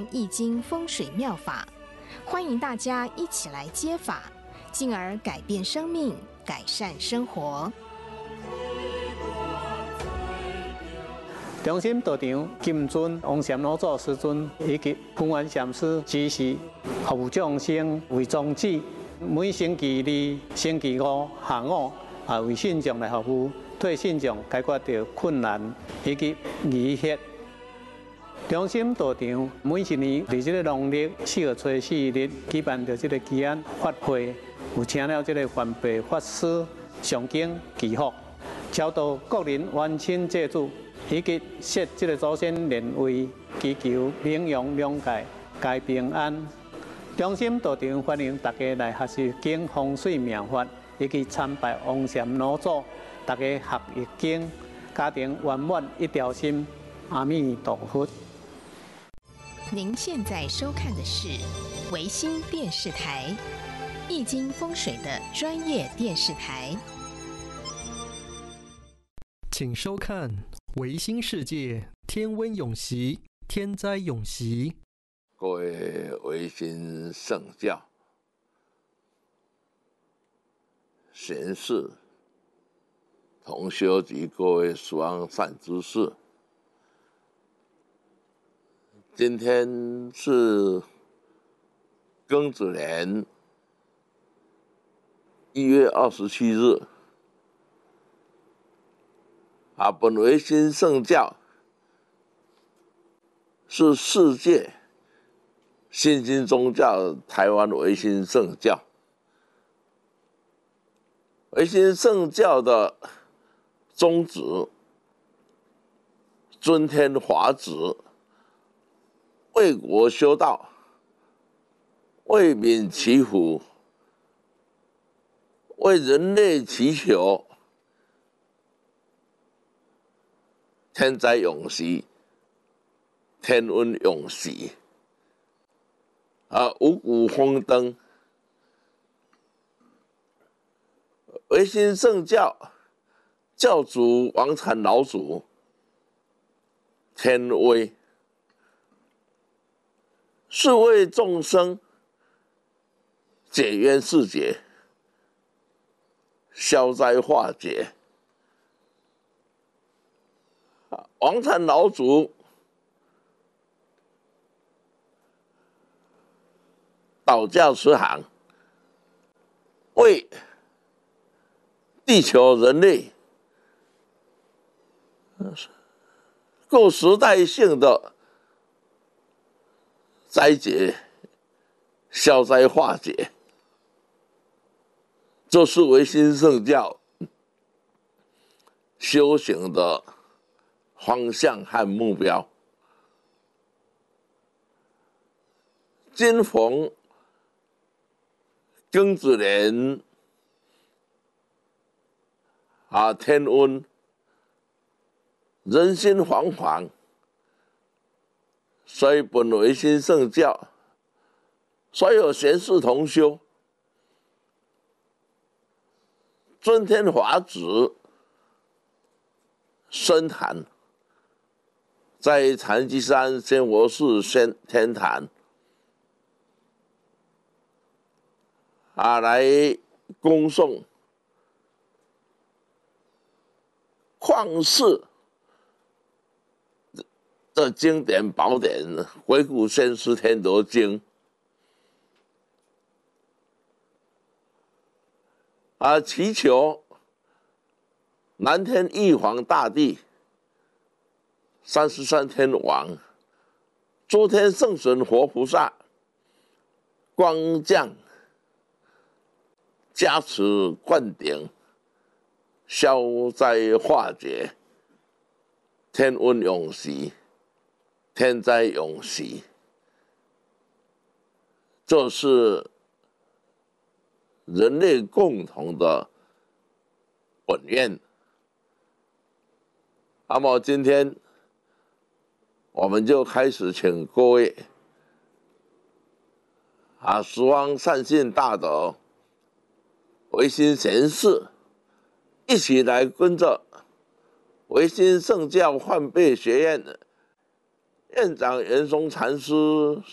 易经风水妙法，欢迎大家一起来接法，进而改变生命，改善生活。 中心道场金尊王禅老祖师尊以及空元禅师指示，服务众生为宗旨。每星期二、星期五下午为信众来服务，替信众解决掉困难以及疑惑。中心道场每一年在这个农历4月初4日举办着这个祈安法会，有请了这个环备法师上经祈福，超度国人冤亲债主。以及设这个祖先灵位，祈求名扬两界，皆平安。中心道场欢迎大家来学习经风水命法，以及参拜王禅老祖，大家学易经，家庭圆满一条心。阿弥陀佛。 您现在收看的是维新电视台易经风水的专业电视台， 请收看维新世界天温永息，天灾永息。 各位维新圣教贤士、同修及各位十方善知识，今天是庚子年1月27日。本维新圣教是世界新兴宗教台湾维新圣教。维新圣教的宗旨：尊天华旨，为国修道，为民祈福，为人类祈求天灾永息，天温永息，五谷丰登。维新圣教教主王禅老祖天威，是为众生解冤释结，消灾化解。王禅老祖导教慈航，为地球人类各时代性的灾劫消灾化解，这是维新圣教修行的方向和目标。今逢庚子年天温，人心惶惶，所以本维新圣教所有贤士同修尊天华旨深坛，在禅机山仙佛寺天坛来恭送旷世的经典宝典《回顾先师天德经》祈求南天玉皇大帝、33天王、诸天圣神活菩萨光降加持灌顶，消灾化解，天温永息，天灾永息。这是人类共同的本愿。那么今天我们就开始请各位十方善信大德、维新贤士一起来跟着维新圣教换备学院院长圆松禅师